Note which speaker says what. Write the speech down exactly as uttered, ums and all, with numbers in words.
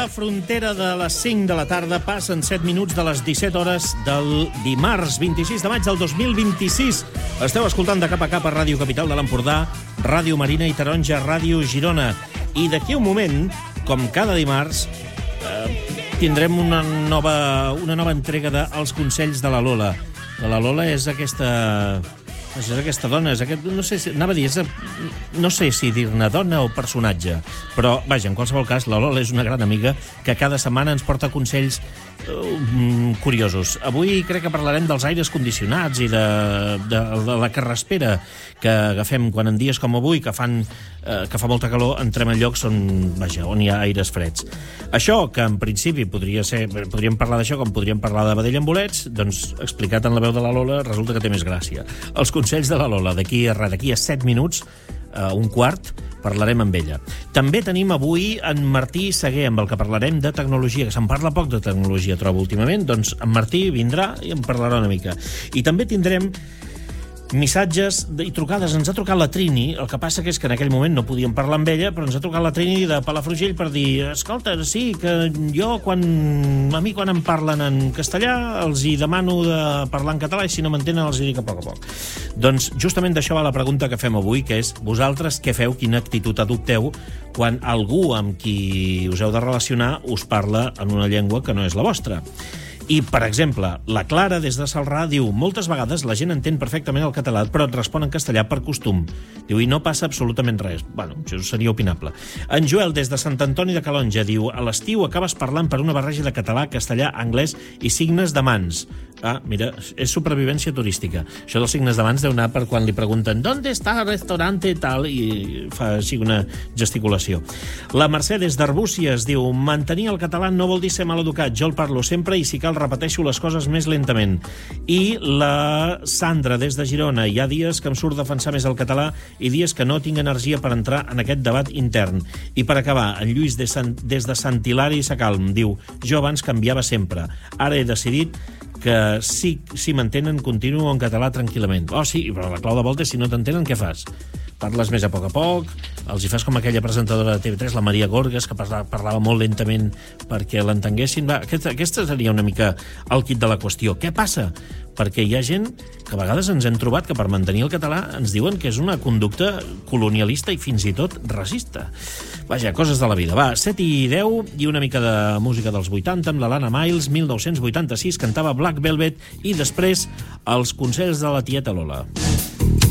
Speaker 1: La frontera de les cinc de la tarda passen set minuts de les disset hores del dimarts vint-i-sis de maig del dos mil vint-i-sis. Esteu escoltant de cap a cap a Ràdio Capital de l'Empordà, Ràdio Marina i Taronja, Ràdio Girona. I d'aquí un moment, com cada dimarts, eh, tindrem una nova, una nova entrega dels consells de la Lola. La Lola és aquesta... És aquesta dona, és aquest, no sé si, anava a dir, és, no sé si dir-ne dona o personatge, però, vaja, en qualsevol cas, la Lola és una gran amiga que cada setmana ens porta consells uh, curiosos. Avui crec que parlarem dels aires condicionats i de, de, de la carraspera que agafem quan en dies com avui, que, fan, uh, que fa molta calor, entrem en llocs on, vaja, on hi ha aires freds. Això, que en principi podria ser, podríem parlar d'això com podríem parlar de vedella amb bolets, doncs, explicat en la veu de la Lola, resulta que té més gràcia. Els consells de la Lola, d'aquí a, d'aquí a set minuts, uh, un quart, parlarem amb ella. També tenim avui en Martí Seguer, amb el que parlarem de tecnologia, que se'n parla poc de tecnologia, trobo, últimament. Doncs en Martí vindrà i en parlarà una mica. I també tindrem missatges i trucades. Ens ha trucat la Trini, el que passa que és que en aquell moment no podíem parlar amb ella, però ens ha trucat la Trini de Palafrugell per dir, escolta, sí, que jo, quan a mi quan em parlen en castellà, els hi demano de parlar en català i si no m'entenen els hi dic a poc a poc. Doncs justament d'això va la pregunta que fem avui, que és, vosaltres què feu, quina actitud adopteu quan algú amb qui us heu de relacionar us parla en una llengua que no és la vostra? I, per exemple, la Clara, des de Celrà, diu moltes vegades la gent entén perfectament el català, però et respon en castellà per costum. Diu, i no passa absolutament res. Bueno, això seria opinable. En Joel, des de Sant Antoni de Calonja, diu, a l'estiu acabes parlant per una barreja de català, castellà, anglès i signes de mans. Ah, mira, és supervivència turística. Això dels signes de mans deu anar per quan li pregunten ¿dónde está el restaurante? Tal, i fa així una gesticulació. La Mercè, des d'Arbúcies, diu, mantenir el català no vol dir ser mal educat. Jo el parlo sempre i si cal repeteixo les coses més lentament. I la Sandra, des de Girona, hi ha dies que em surt defensar més el català i dies que no tinc energia per entrar en aquest debat intern. I per acabar, en Lluís, des, des de Sant Hilari i Sacalm, diu, jo abans canviava sempre. Ara he decidit que si, si m'entenen continuo en català tranquil·lament. Oh, sí, però la clau de volta és si no t'entenen, què fas? Parles més a poc a poc, els hi fas com aquella presentadora de T V tres, la Maria Gorgas, que parlava, parlava molt lentament perquè l'entenguessin. Va, aquesta, aquesta seria una mica el quid de la qüestió. Què passa? Perquè hi ha gent que a vegades ens hem trobat que per mantenir el català ens diuen que és una conducta colonialista i fins i tot racista. Vaja, coses de la vida. Va, set i deu i una mica de música dels vuitanta amb la Lana Miles, mil nou-cents vuitanta-sis, cantava Black Velvet i després els consells de la tieta Lola.